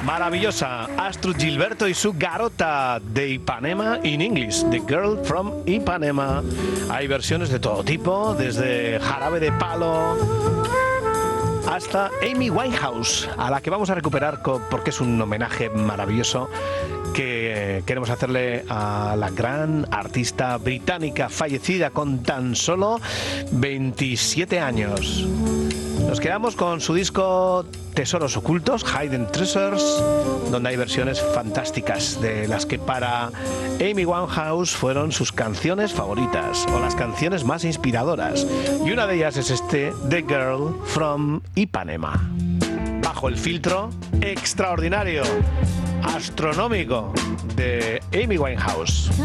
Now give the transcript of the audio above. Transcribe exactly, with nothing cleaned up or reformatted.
Maravillosa, Astrud Gilberto y su Garota de Ipanema in English, The Girl from Ipanema. Hay versiones de todo tipo, desde Jarabe de Palo hasta Amy Winehouse, a la que vamos a recuperar porque es un homenaje maravilloso que queremos hacerle a la gran artista británica fallecida con tan solo veintisiete años. Nos quedamos con su disco Tesoros Ocultos, Hidden Treasures, donde hay versiones fantásticas de las que para Amy Winehouse fueron sus canciones favoritas o las canciones más inspiradoras. Y una de ellas es este The Girl from Ipanema. Bajo el filtro extraordinario, astronómico de Amy Winehouse.